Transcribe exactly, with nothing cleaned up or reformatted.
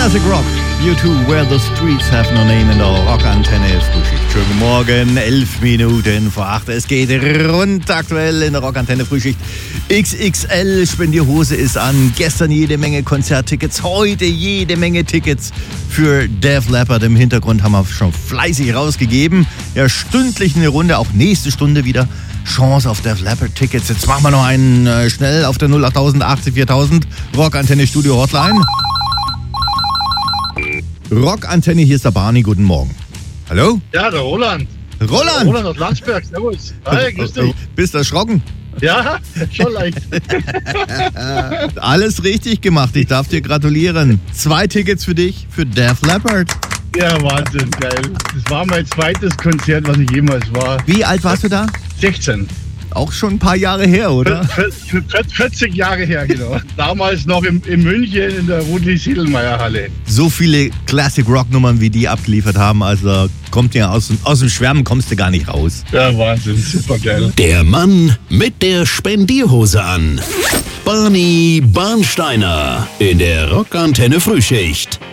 Classic Rock, U two, Where the Streets Have No Name in der Rockantenne Frühschicht. Schönen guten Morgen, elf Minuten vor acht. Es geht rund aktuell in der Rockantenne Frühschicht. X X L, Spendierhose ist an. Gestern jede Menge Konzerttickets, heute jede Menge Tickets für Def Leppard. Im Hintergrund haben wir schon fleißig rausgegeben. Ja, stündlich eine Runde, auch nächste Stunde wieder Chance auf Def Leppard Tickets. Jetzt machen wir noch einen äh, schnell auf der null acht null null achtzig viertausend Rockantenne Studio Hotline. Rockantenne, hier ist der Barney, guten Morgen. Hallo? Ja, der Roland. Roland? Roland aus Landsberg, servus. Hi, grüß dich. Bist du erschrocken? Ja, schon leicht. Alles richtig gemacht, ich darf dir gratulieren. Zwei Tickets für dich, für Def Leppard. Ja, Wahnsinn, geil. Das war mein zweites Konzert, was ich jemals war. Wie alt warst du da? sechzehn. Auch schon ein paar Jahre her, oder? vierzig Jahre her, genau. Damals noch in, in München in der Rudli-Siedelmeier-Halle. So viele Classic-Rock-Nummern, wie die abgeliefert haben, also kommt ja aus, aus dem Schwärmen kommst du gar nicht raus. Ja, Wahnsinn, super geil. Der Mann mit der Spendierhose an. Barney Barnsteiner in der Rockantenne Frühschicht.